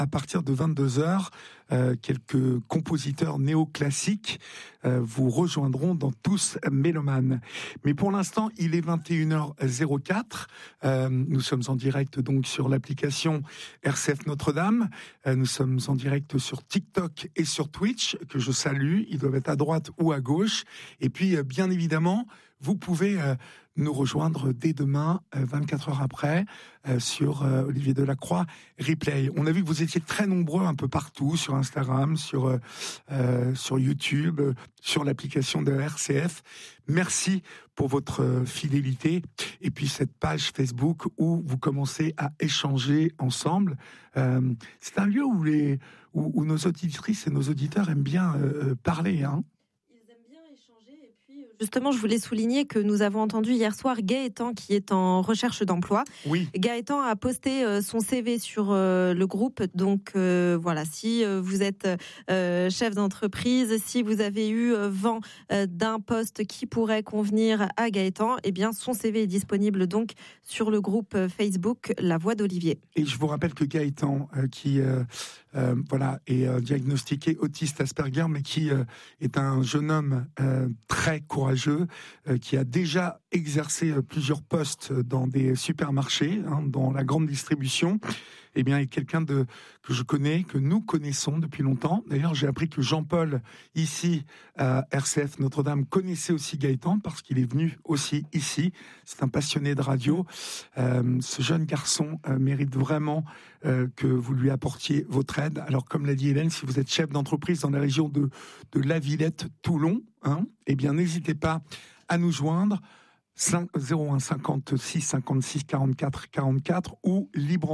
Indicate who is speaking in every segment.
Speaker 1: à partir de 22h, quelques compositeurs néoclassiques vous rejoindront dans Tous Mélomanes. Mais pour l'instant, il est 21h04. Nous sommes en direct donc sur l'application RCF Notre-Dame. Nous sommes en direct sur TikTok et sur Twitch, que je salue. Ils doivent être à droite ou à gauche. Et puis, bien évidemment, vous pouvez nous rejoindre dès demain, 24 heures après, sur Olivier Delacroix Replay. On a vu que vous étiez très nombreux un peu partout, sur Instagram, sur YouTube, sur l'application de RCF. Merci pour votre fidélité. Et puis cette page Facebook où vous commencez à échanger ensemble. C'est un lieu où nos auditrices et nos auditeurs aiment bien parler, hein.
Speaker 2: Justement, je voulais souligner que nous avons entendu hier soir Gaëtan qui est en recherche d'emploi.
Speaker 1: Oui.
Speaker 2: Gaëtan a posté son CV sur le groupe. Donc voilà, si vous êtes chef d'entreprise, si vous avez eu vent d'un poste qui pourrait convenir à Gaëtan, eh bien son CV est disponible donc sur le groupe Facebook La Voix d'Olivier.
Speaker 1: Et je vous rappelle que Gaëtan, qui est diagnostiqué autiste Asperger, mais qui est un jeune homme très courageux, qui a déjà exercé plusieurs postes dans des supermarchés, dans la grande distribution. Eh bien, est quelqu'un que je connais, que nous connaissons depuis longtemps. D'ailleurs, j'ai appris que Jean-Paul, ici, à RCF Notre-Dame, connaissait aussi Gaëtan, parce qu'il est venu aussi ici. C'est un passionné de radio. Ce jeune garçon mérite vraiment que vous lui apportiez votre aide. Alors, comme l'a dit Hélène, si vous êtes chef d'entreprise dans la région de La Villette, Toulon, eh bien, n'hésitez pas à nous joindre. 01 56 56 44 44 ou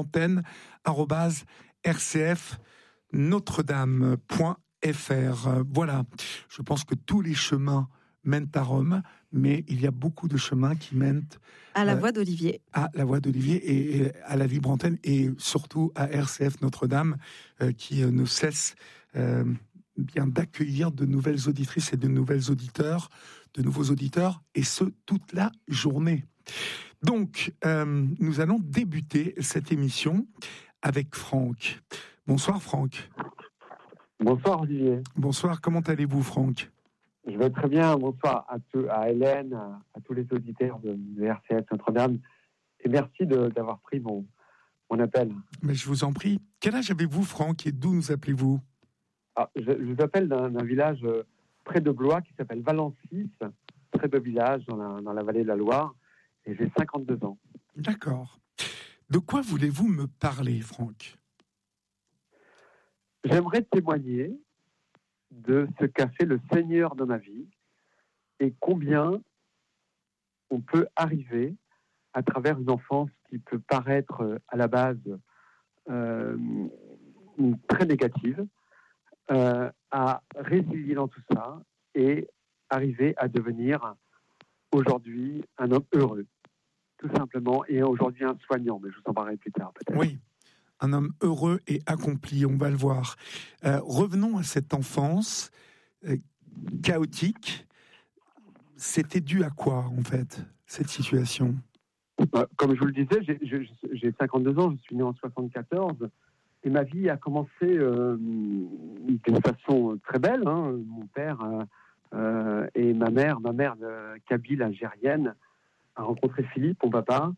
Speaker 1: libreantenne@rcfnotredame.fr. Voilà. Je pense que tous les chemins mènent à Rome, mais il y a beaucoup de chemins qui mènent
Speaker 2: à la Voix d'Olivier.
Speaker 1: À la Voix d'Olivier et à la Libre Antenne et surtout à RCF Notre-Dame qui ne cesse bien d'accueillir de nouvelles auditrices et de nouveaux auditeurs, et ce, toute la journée. Donc, nous allons débuter cette émission avec Franck. Bonsoir Franck.
Speaker 3: Bonsoir Olivier.
Speaker 1: Bonsoir, comment allez-vous Franck ?
Speaker 3: Je vais très bien, bonsoir à Hélène, à tous les auditeurs de RCF Notre-Dame, et merci d'avoir pris mon appel.
Speaker 1: Mais je vous en prie. Quel âge avez-vous Franck et d'où nous appelez-vous ?
Speaker 3: Je vous appelle d'un village près de Blois qui s'appelle Valencis, très beau village dans la vallée de la Loire, et j'ai 52 ans.
Speaker 1: D'accord. De quoi voulez-vous me parler, Franck ?
Speaker 3: J'aimerais témoigner de ce qu'a fait le Seigneur dans ma vie et combien on peut arriver à travers une enfance qui peut paraître à la base très négative, à résilier dans tout ça et arriver à devenir aujourd'hui un homme heureux, tout simplement, et aujourd'hui un soignant, mais je vous en parlerai plus tard peut-être.
Speaker 1: Oui, un homme heureux et accompli, on va le voir. Revenons à cette enfance chaotique. C'était dû à quoi, en fait, cette situation ?
Speaker 3: Comme je vous le disais, j'ai 52 ans, je suis né en 74, et ma vie a commencé d'une façon très belle. Mon père et ma mère de Kabyle algérienne, a rencontré Philippe, mon papa,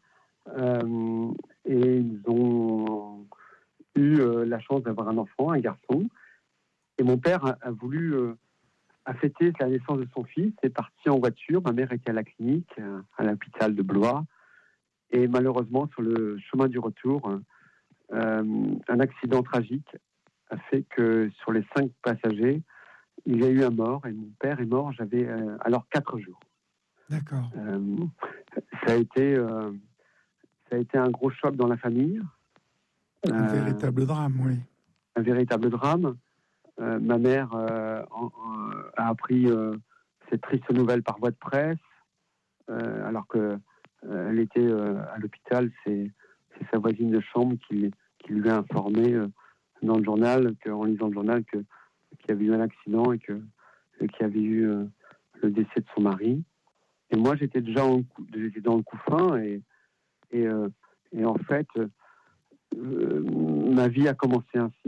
Speaker 3: et ils ont eu la chance d'avoir un enfant, un garçon. Et mon père a fêté la naissance de son fils, est parti en voiture. Ma mère était à la clinique, à l'hôpital de Blois. Et malheureusement, sur le chemin du retour, un accident tragique a fait que sur les 5 passagers, il y a eu un mort. Et mon père est mort, j'avais alors 4 jours.
Speaker 1: D'accord.
Speaker 3: Ça a été un gros choc dans la famille.
Speaker 1: Un véritable drame, oui.
Speaker 3: Un véritable drame. Ma mère a appris cette triste nouvelle par voie de presse, alors qu'elle était à l'hôpital. C'est sa voisine de chambre qui lui a informé dans le journal, en lisant le journal, qu'il y avait eu un accident et qu'il y avait eu le décès de son mari. Et moi, j'étais dans le couffin et en fait, ma vie a commencé ainsi.